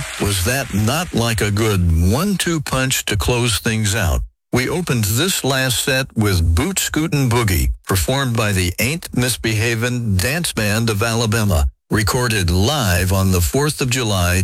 Was that not like a good 1-2 punch to close things out? We opened this last set with Boot Scootin' Boogie, performed by the Ain't Misbehavin' Dance Band of Alabama, recorded live on the 4th of July,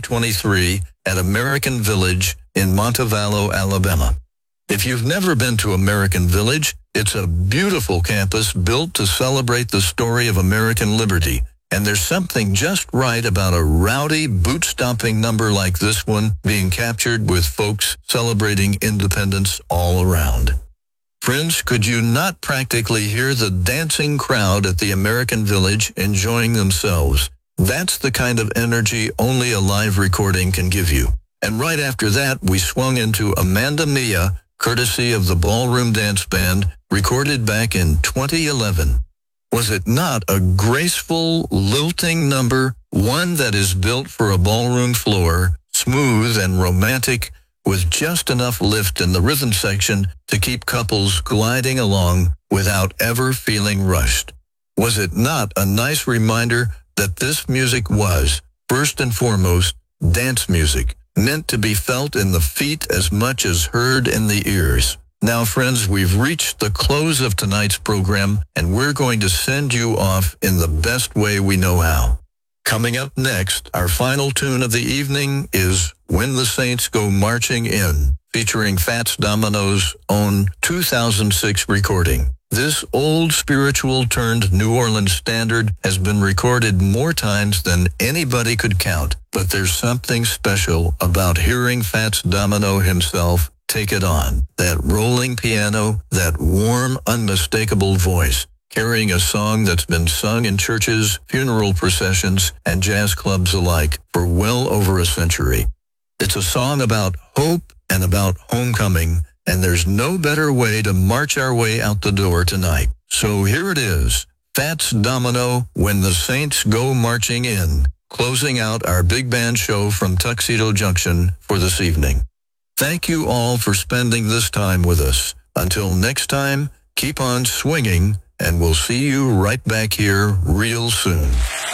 2023 at American Village in Montevallo, Alabama. If you've never been to American Village, it's a beautiful campus built to celebrate the story of American liberty. And there's something just right about a rowdy, boot-stomping number like this one being captured with folks celebrating independence all around. Friends, could you not practically hear the dancing crowd at the American Village enjoying themselves? That's the kind of energy only a live recording can give you. And right after that, we swung into Amanda Mia, courtesy of the Ballroom Dance Band, recorded back in 2011. Was it not a graceful, lilting number, one that is built for a ballroom floor, smooth and romantic, with just enough lift in the rhythm section to keep couples gliding along without ever feeling rushed? Was it not a nice reminder that this music was, first and foremost, dance music, meant to be felt in the feet as much as heard in the ears? Now, friends, we've reached the close of tonight's program, and we're going to send you off in the best way we know how. Coming up next, our final tune of the evening is When the Saints Go Marching In, featuring Fats Domino's own 2006 recording. This old spiritual-turned New Orleans standard has been recorded more times than anybody could count, but there's something special about hearing Fats Domino himself take it on. That rolling piano, that warm, unmistakable voice, carrying a song that's been sung in churches, funeral processions, and jazz clubs alike for well over a century. It's a song about hope and about homecoming, and there's no better way to march our way out the door tonight. So here it is, Fats Domino, When the Saints Go Marching In, closing out our big band show from Tuxedo Junction for this evening. Thank you all for spending this time with us. Until next time, keep on swinging, and we'll see you right back here real soon.